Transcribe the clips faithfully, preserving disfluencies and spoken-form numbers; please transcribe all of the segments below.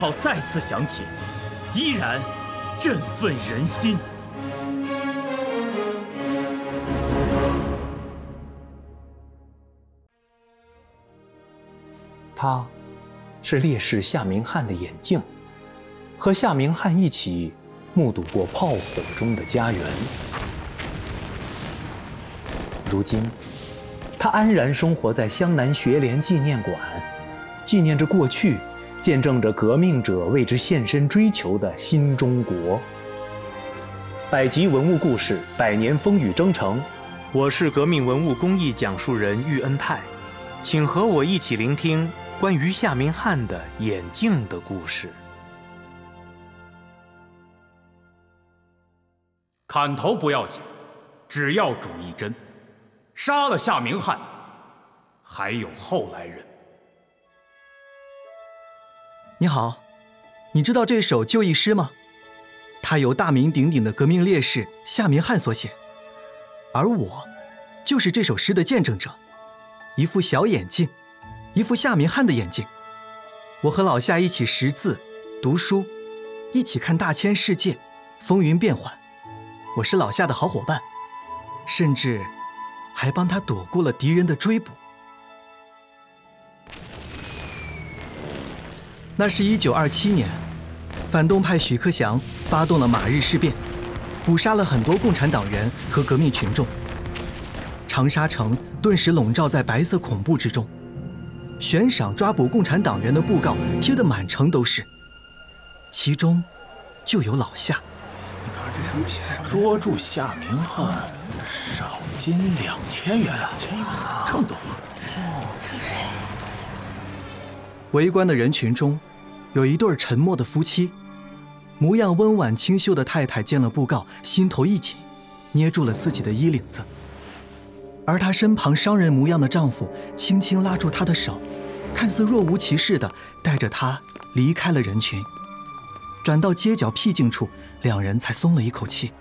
号再次响起，依然振奋人心。 他，是烈士夏明翰的眼镜，和夏明翰一起目睹过炮火中的家园。如今，他安然生活在湘南学联纪念馆，纪念着过去，见证着革命者为之献身追求的新中国。百集文物故事，百年风雨征程。我是革命文物工艺讲述人喻恩泰，请和我一起聆听关于夏明翰的眼镜的故事。 砍头不要紧，只要主一针。杀了夏明翰，还有后来人。 你好，你知道这首就义诗吗？它由大名鼎鼎的革命烈士夏明翰所写，而我就是这首诗的见证者。一副小眼镜，一副夏明翰的眼镜。我和老夏一起识字、读书，一起看大千世界，风云变幻。我是老夏的好伙伴，甚至还帮他躲过了敌人的追捕。那是一九二七年，反动派许克祥发动了马日事变，捕杀了很多共产党员和革命群众。长沙城顿时笼罩在白色恐怖之中，悬赏抓捕共产党员的布告贴得满城都是，其中就有老夏。 捉住夏明翰，赏金两千元啊！这么多！ 围观的人群中，有一对沉默的夫妻，模样温婉清秀的太太见了布告，心头一紧，捏住了自己的衣领子。而她身旁商人模样的丈夫轻轻拉住她的手，看似若无其事地带着她离开了人群。转到街角僻静处，两人才松了一口气。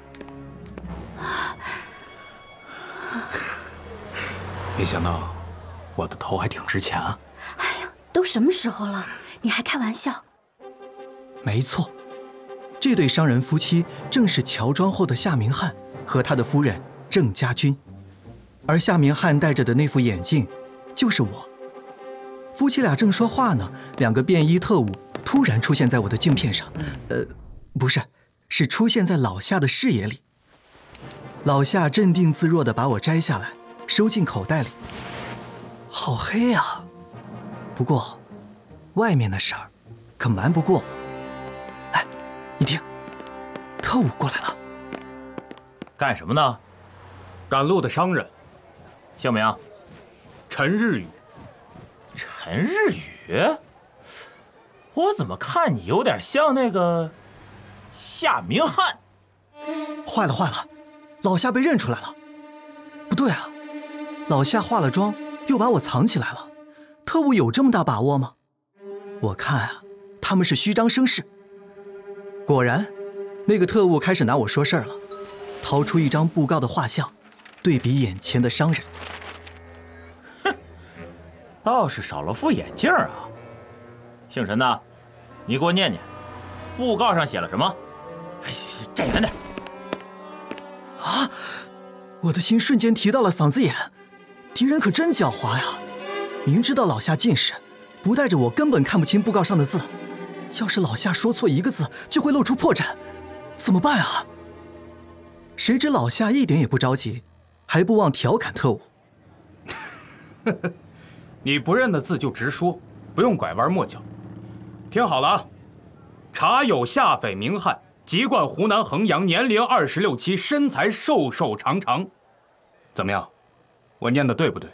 没想到我的头还挺值钱啊！ 哎呀，都什么时候了，你还开玩笑？ 没错，这对商人夫妻正是乔装后的夏明翰和他的夫人郑家军，而夏明翰戴着的那副眼镜就是我。夫妻俩正说话呢，两个便衣特务突然出现在我的镜片上，呃，不是，是出现在老夏的视野里。老夏镇定自若地把我摘下来，收进口袋里。好黑啊！不过，外面的事儿可瞒不过我。哎，你听，特务过来了。 干什么呢？赶路的商人。姓名？陈日宇。 陈日宇？我怎么看你有点像那个夏明翰？ 坏了坏了，老夏被认出来了。不对啊，老夏化了妆又把我藏起来了，特务有这么大把握吗？我看啊，他们是虚张声势。果然，那个特务开始拿我说事儿了，掏出一张布告的画像，对比眼前的商人。 哼，倒是少了副眼镜啊。姓陈的，你给我念念，布告上写了什么？哎，站远点！ 啊！我的心瞬间提到了嗓子眼，敌人可真狡猾呀！明知道老夏近视，不带着我根本看不清布告上的字。要是老夏说错一个字，就会露出破绽，怎么办啊？谁知老夏一点也不着急，还不忘调侃特务：“ 你不认的字就直说，不用拐弯抹角。听好了啊，查有夏匪明翰，籍贯湖南衡阳，年龄二十六七，身材瘦瘦长长。怎么样？我念的对不对？”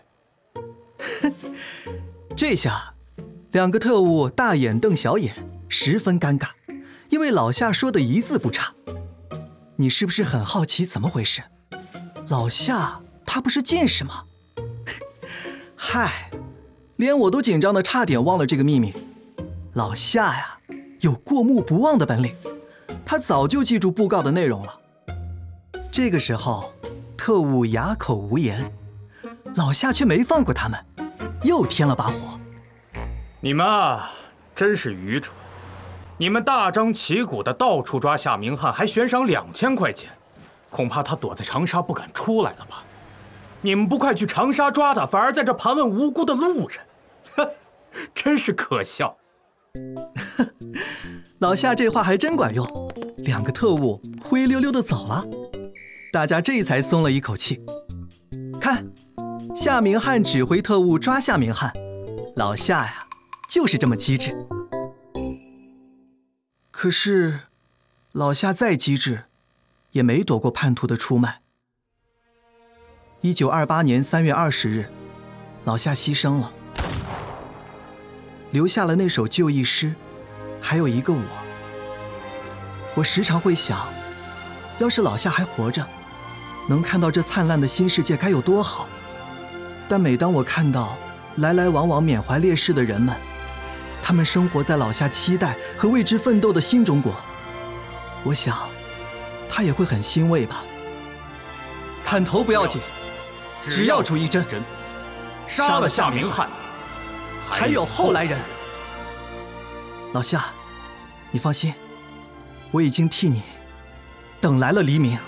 这下，两个特务大眼瞪小眼，十分尴尬，因为老夏说的一字不差。你是不是很好奇怎么回事？老夏他不是近视吗？嗨，连我都紧张的差点忘了这个秘密。老夏呀，有过目不忘的本领，他早就记住布告的内容了。这个时候，特务哑口无言，老夏却没放过他们，又添了把火。 你们啊，真是愚蠢！ 你们大张旗鼓的到处抓夏明翰，还悬赏两千块钱，恐怕他躲在长沙不敢出来了吧？你们不快去长沙抓他，反而在这盘问无辜的路人，呵，真是可笑。 老夏这话还真管用，两个特务灰溜溜的走了，大家这才松了一口气。看，夏明翰指挥特务抓夏明翰，老夏呀，就是这么机智。可是，老夏再机智，也没躲过叛徒的出卖。一九二八年三月二十日，老夏牺牲了，留下了那首就义诗，还有一个我。我时常会想，要是老夏还活着，能看到这灿烂的新世界该有多好。但每当我看到来来往往缅怀烈士的人们，他们生活在老夏期待和为之奋斗的新中国，我想，他也会很欣慰吧。砍头不要紧，只要出一针。 杀了夏明翰， 还有后来人。老夏，你放心，我已经替你等来了黎明。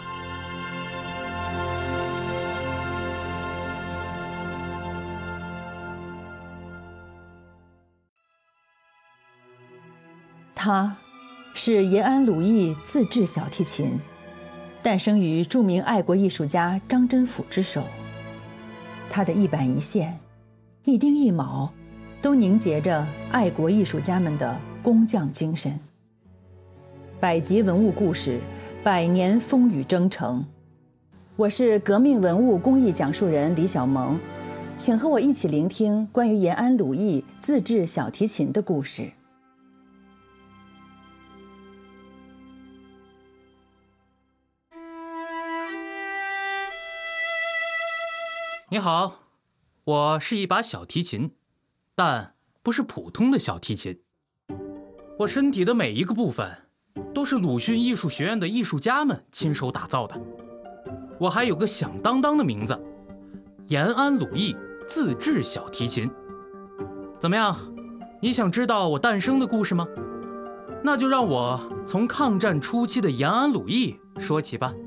他是延安鲁艺自制小提琴，诞生于著名爱国艺术家张真甫之手。他的一板一线、一丁一卯，都凝结着爱国艺术家们的工匠精神。百集文物故事，百年风雨征程。我是革命文物工艺讲述人李小萌，请和我一起聆听关于延安鲁艺自制小提琴的故事。 你好，我是一把小提琴，但不是普通的小提琴。我身体的每一个部分都是鲁迅艺术学院的艺术家们亲手打造的。我还有个响当当的名字，延安鲁艺自制小提琴。怎么样，你想知道我诞生的故事吗？那就让我从抗战初期的延安鲁艺说起吧。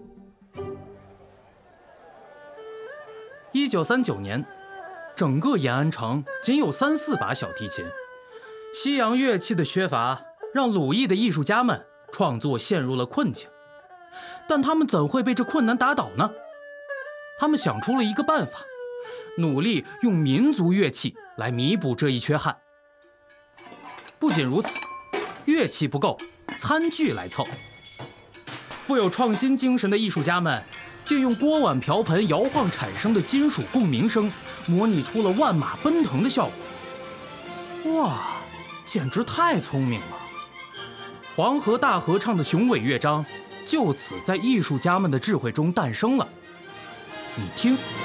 一九三九年，整个延安城仅有三四把小提琴，西洋乐器的缺乏让鲁艺的艺术家们创作陷入了困境。但他们怎会被这困难打倒呢？他们想出了一个办法，努力用民族乐器来弥补这一缺憾。不仅如此，乐器不够，餐具来凑。富有创新精神的艺术家们借用锅碗瓢盆摇晃产生的金属共鸣声，模拟出了万马奔腾的效果。哇，简直太聪明了！黄河大合唱的雄伟乐章就此在艺术家们的智慧中诞生了。你听，